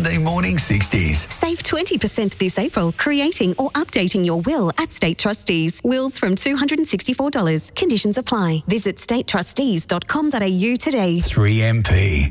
Monday morning 60s. Save 20% this April creating or updating your will at State Trustees. Wills from $264. Conditions apply. Visit statetrustees.com.au today. 3MP.